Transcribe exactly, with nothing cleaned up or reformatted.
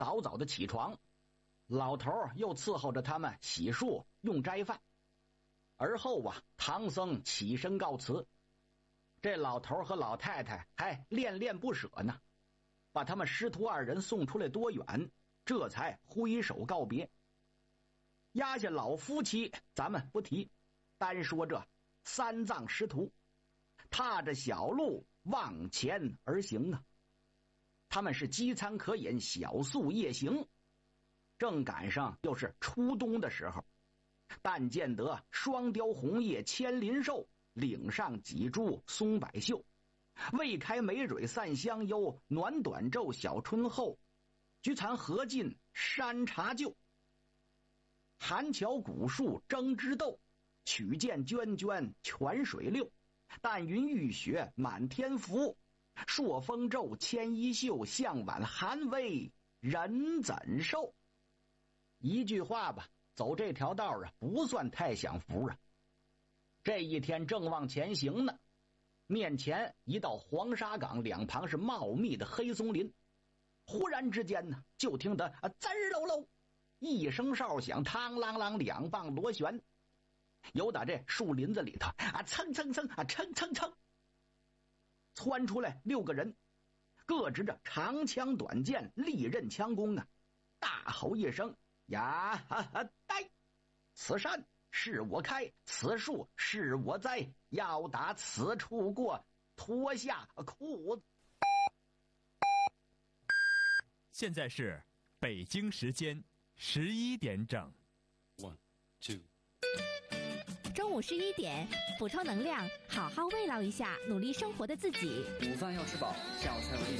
早早的起床，老头又伺候着他们洗漱用斋饭。而后啊，唐僧起身告辞。这老头和老太太还恋恋不舍呢，把他们师徒二人送出来多远，这才挥手告别。压下老夫妻咱们不提，单说这三藏师徒踏着小路往前而行啊。他们是饥餐可饮，小宿夜行，正赶上又是初冬的时候。但见得双雕红叶千林瘦，岭上几株松柏秀。未开梅蕊散香幽，暖短昼小春后。菊残荷尽山茶旧。寒桥古树争枝豆，曲涧涓涓泉水流。淡云玉雪满天浮，朔风骤牵衣袖，向晚寒微人怎受？一句话吧，走这条道啊，不算太享福啊。这一天正往前行呢，面前一道黄沙岗，两旁是茂密的黑松林。忽然之间呢，就听得啊滋儿喽喽一声哨响，嘡啷啷两棒螺旋，由打这树林子里头啊蹭蹭蹭啊蹭蹭蹭窜出来六个人，各执着长枪短剑利刃枪弓啊，大吼一声：呀哈哈呆！此山是我开，此树是我栽，要打此处过，脱下裤子。 现在是北京时间十一点整。 One, two。 中午十一点，补充能量，好好慰劳一下努力生活的自己。 午饭要吃饱，下午才有力气